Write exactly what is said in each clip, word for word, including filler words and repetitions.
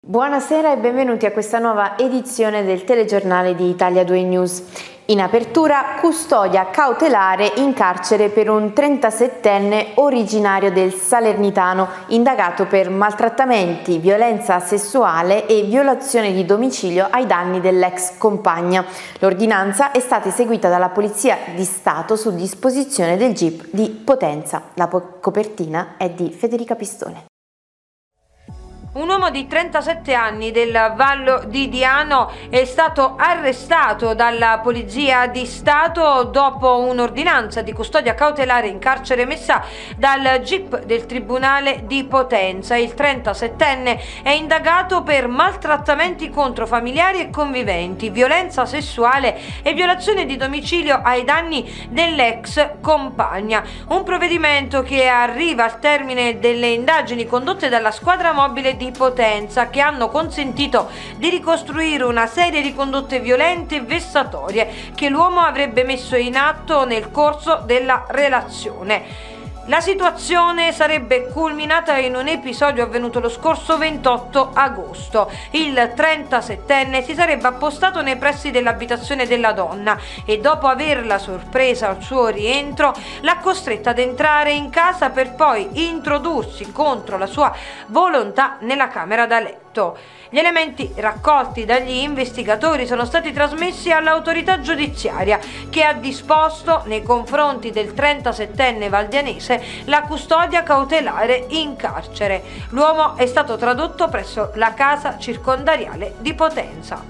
Buonasera e benvenuti a questa nuova edizione del telegiornale di Italia due News. In apertura, custodia cautelare in carcere per un trentasettenne originario del Salernitano, indagato per maltrattamenti, violenza sessuale e violazione di domicilio ai danni dell'ex compagna. L'ordinanza è stata eseguita dalla Polizia di Stato su disposizione del G I P di Potenza. La copertina è di Federica Pistone. Un uomo di trentasette anni del Vallo di Diano è stato arrestato dalla Polizia di Stato dopo un'ordinanza di custodia cautelare in carcere emessa dal G I P del Tribunale di Potenza. Il trentasettenne è indagato per maltrattamenti contro familiari e conviventi, violenza sessuale e violazione di domicilio ai danni dell'ex compagna. Un provvedimento che arriva al termine delle indagini condotte dalla squadra mobile di Potenza, che hanno consentito di ricostruire una serie di condotte violente e vessatorie che l'uomo avrebbe messo in atto nel corso della relazione. La situazione sarebbe culminata in un episodio avvenuto lo scorso ventotto agosto. Il trentasettenne si sarebbe appostato nei pressi dell'abitazione della donna e, dopo averla sorpresa al suo rientro, l'ha costretta ad entrare in casa per poi introdursi contro la sua volontà nella camera da letto. Gli elementi raccolti dagli investigatori sono stati trasmessi all'autorità giudiziaria, che ha disposto nei confronti del trentasettenne valdianese la custodia cautelare in carcere. L'uomo è stato tradotto presso la casa circondariale di Potenza.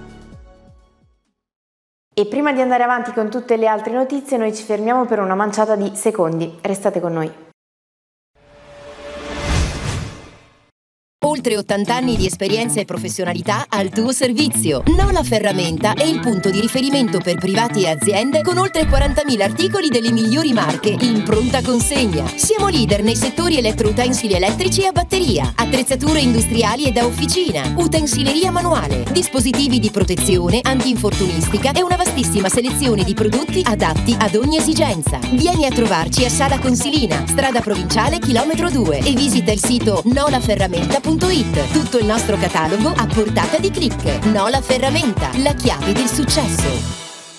E prima di andare avanti con tutte le altre notizie, noi ci fermiamo per una manciata di secondi. Restate con noi. Oltre ottanta anni di esperienza e professionalità al tuo servizio. Nola Ferramenta è il punto di riferimento per privati e aziende con oltre quarantamila articoli delle migliori marche in pronta consegna. Siamo leader nei settori elettroutensili elettrici e a batteria, attrezzature industriali e da officina, utensileria manuale, dispositivi di protezione, antinfortunistica e una vastissima selezione di prodotti adatti ad ogni esigenza. Vieni a trovarci a Sala Consilina, strada provinciale chilometro due, e visita il sito nola ferramenta punto it. Tutto il nostro catalogo a portata di click. Nola Ferramenta, la chiave del successo.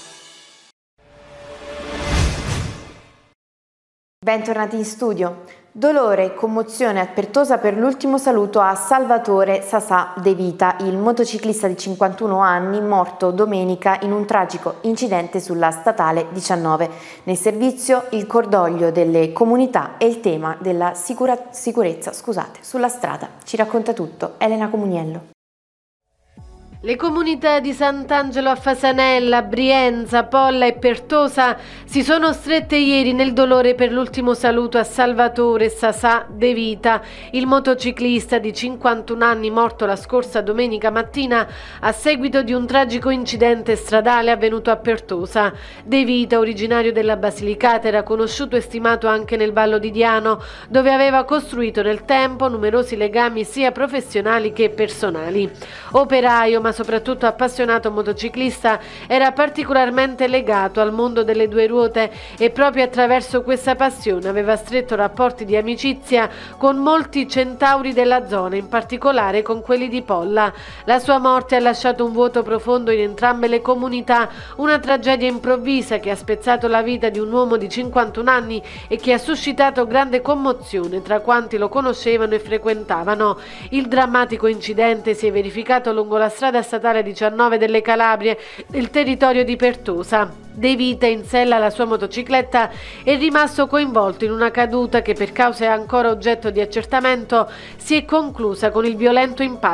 Bentornati in studio. Dolore e commozione a Pertosa per l'ultimo saluto a Salvatore Sasà De Vita, il motociclista di cinquantuno anni morto domenica in un tragico incidente sulla statale diciannove. Nel servizio il cordoglio delle comunità e il tema della sicura, sicurezza scusate, sulla strada. Ci racconta tutto Elena Comuniello. Le comunità di Sant'Angelo a Fasanella, Brienza, Polla e Pertosa si sono strette ieri nel dolore per l'ultimo saluto a Salvatore Sasà De Vita, il motociclista di cinquantuno anni morto la scorsa domenica mattina a seguito di un tragico incidente stradale avvenuto a Pertosa. De Vita, originario della Basilicata, era conosciuto e stimato anche nel Vallo di Diano, dove aveva costruito nel tempo numerosi legami sia professionali che personali. Operaio, ma soprattutto appassionato motociclista, era particolarmente legato al mondo delle due ruote e proprio attraverso questa passione aveva stretto rapporti di amicizia con molti centauri della zona, in particolare con quelli di Polla. La sua morte ha lasciato un vuoto profondo in entrambe le comunità, una tragedia improvvisa che ha spezzato la vita di un uomo di cinquantuno anni e che ha suscitato grande commozione tra quanti lo conoscevano e frequentavano. Il drammatico incidente si è verificato lungo la strada statale diciannove delle Calabrie, nel territorio di Pertosa. De Vita, in sella alla sua motocicletta, è rimasto coinvolto in una caduta che, per cause ancora oggetto di accertamento, si è conclusa con il violento impatto